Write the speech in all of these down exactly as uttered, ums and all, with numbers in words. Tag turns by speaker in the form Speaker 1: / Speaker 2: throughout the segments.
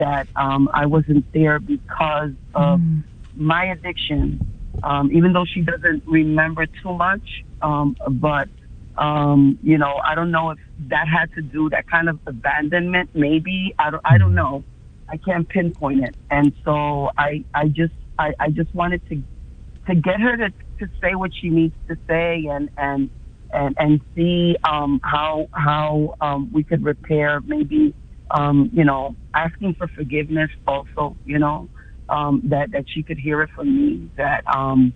Speaker 1: that um, I wasn't there because of mm. my addiction. Um, even though she doesn't remember too much, um, but, um, you know, I don't know if that had to do, that kind of abandonment, maybe, I don't, I don't know. I can't pinpoint it. And so I, I just, I, I just wanted to, to get her to, to say what she needs to say and, and, and, and see, um, how, how, um, we could repair, maybe, um, you know, asking for forgiveness also, you know. Um, that, that she could hear it from me, that, um,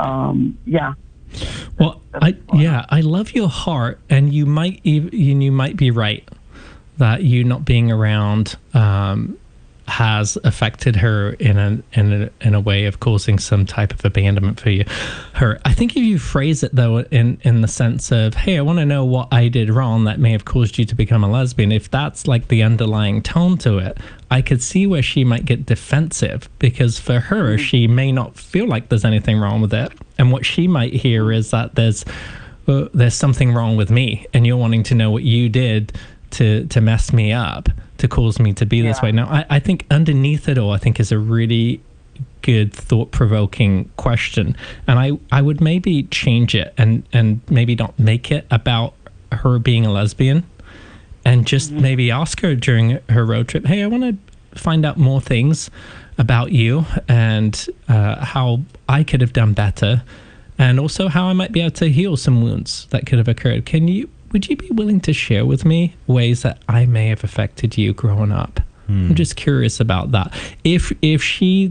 Speaker 1: um, yeah.
Speaker 2: Well, I, yeah, I love your heart, and you might even, you might be right that you not being around um, has affected her in a, in a in a way of causing some type of abandonment for you. Her, I think if you phrase it though in in the sense of, hey, I want to know what I did wrong that may have caused you to become a lesbian. If that's like the underlying tone to it, I could see where she might get defensive, because for her, she may not feel like there's anything wrong with it, and what she might hear is that there's uh, there's something wrong with me, and you're wanting to know what you did to to mess me up, to cause me to be yeah. this way. Now, I, I think underneath it all, I think is a really good, thought-provoking question, and I, I would maybe change it and, and maybe not make it about her being a lesbian, and just mm-hmm. maybe ask her during her road trip, hey, I want to find out more things about you and uh, how I could have done better, and also how I might be able to heal some wounds that could have occurred. Can you Would you be willing to share with me ways that I may have affected you growing up? Hmm. I'm just curious about that. If if she,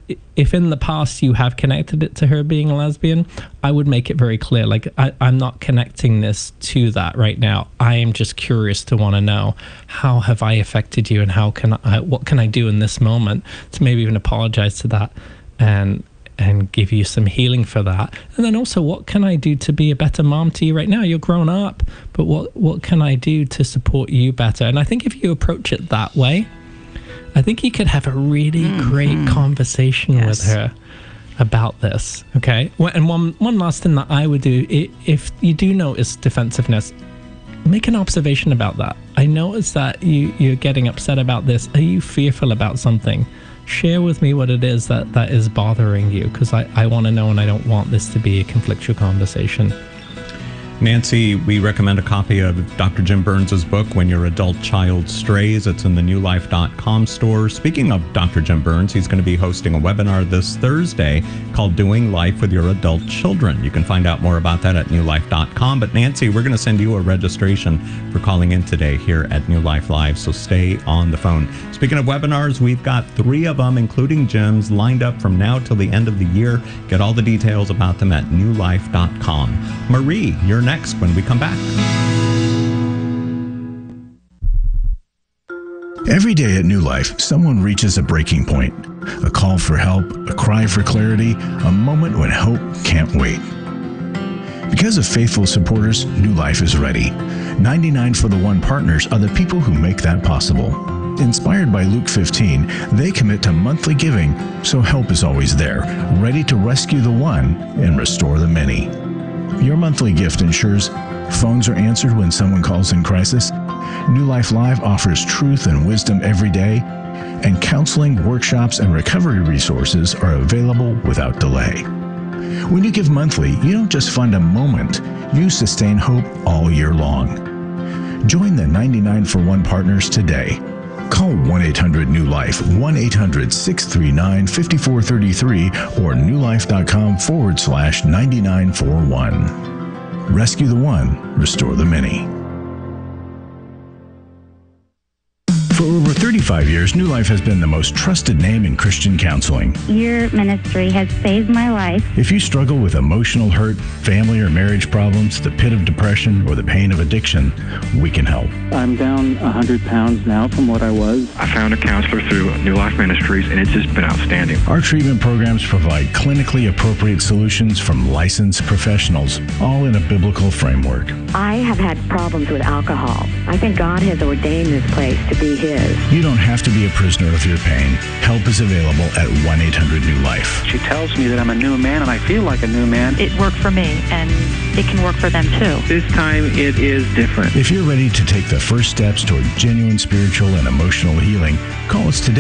Speaker 2: if in the past you have connected it to her being a lesbian, I would make it very clear. Like, I, I'm not connecting this to that right now. I am just curious to want to know, how have I affected you, and how can I, what can I do in this moment to maybe even apologize to that and and give you some healing for that. And then also, what can I do to be a better mom to you right now? You're grown up, but what, what can I do to support you better? And I think if you approach it that way, I think you could have a really mm-hmm. great conversation yes. with her about this, okay? And one, one last thing that I would do, if you do notice defensiveness, make an observation about that. I notice that you, you're getting upset about this. Are you fearful about something? Share with me what it is that, that is bothering you, because I, I want to know, and I don't want this to be a conflictual conversation.
Speaker 3: Nancy, we recommend a copy of Doctor Jim Burns' book, When Your Adult Child Strays. It's in the new life dot com store. Speaking of Doctor Jim Burns, he's going to be hosting a webinar this Thursday called Doing Life with Your Adult Children. You can find out more about that at new life dot com. But Nancy, we're going to send you a registration for calling in today here at New Life Live, so stay on the phone. Speaking of webinars, we've got three of them, including Jim's, lined up from now till the end of the year. Get all the details about them at new life dot com. Marie, you're next. Next when we come back.
Speaker 4: Every day at New Life, someone reaches a breaking point. A call for help, a cry for clarity, a moment when hope can't wait. Because of faithful supporters, New Life is ready. ninety-nine for the One partners are the people who make that possible. Inspired by Luke fifteen, they commit to monthly giving, so help is always there, ready to rescue the one and restore the many. Your monthly gift ensures phones are answered when someone calls in crisis. New Life Live offers truth and wisdom every day, and counseling, workshops, and recovery resources are available without delay. When you give monthly, you don't just fund a moment, you sustain hope all year long. Join the ninety-nine for one partners today. Call one eight hundred new life, one eight hundred six three nine five four three three, or newlife.com forward slash 9941. Rescue the one, restore the many. For over thirty-five years, New Life has been the most trusted name in Christian counseling.
Speaker 5: Your ministry has saved my life.
Speaker 4: If you struggle with emotional hurt, family or marriage problems, the pit of depression, or the pain of addiction, we can help.
Speaker 6: I'm down one hundred pounds now from what I was.
Speaker 7: I found a counselor through New Life Ministries, and it's just been outstanding.
Speaker 4: Our treatment programs provide clinically appropriate solutions from licensed professionals, all in a biblical framework.
Speaker 8: I have had problems with alcohol. I think God has ordained this place to be His.
Speaker 4: You don't have to be a prisoner of your pain. Help is available at one eight hundred new life.
Speaker 6: She tells me that I'm a new man, and I feel like a new man.
Speaker 9: It worked for me, and it can work for them too.
Speaker 6: This time it is different.
Speaker 4: If you're ready to take the first steps toward genuine spiritual and emotional healing, call us today.